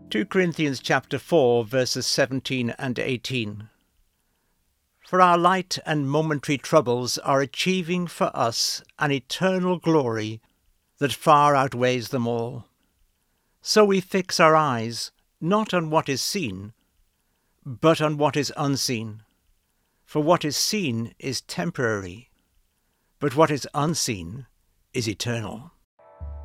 2 Corinthians chapter 4, verses 17 and 18. For our light and momentary troubles are achieving for us an eternal glory that far outweighs them all. So we fix our eyes not on what is seen, but on what is unseen. For what is seen is temporary, but what is unseen is eternal.